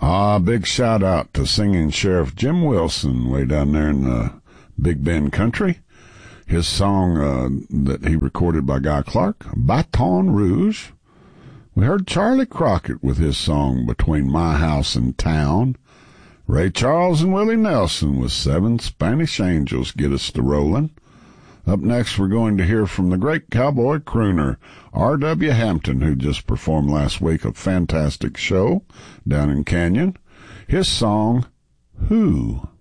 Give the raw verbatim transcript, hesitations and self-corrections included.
Ah, big shout out to singing Sheriff Jim Wilson way down there in the Big Bend country. His song uh, that he recorded by Guy Clark, Baton Rouge. We heard Charlie Crockett with his song Between My House and Town. Ray Charles and Willie Nelson with Seven Spanish Angels get us to rolling. Up next, we're going to hear from the great cowboy crooner R W Hampton, who just performed last week a fantastic show down in Canyon. His song, Who?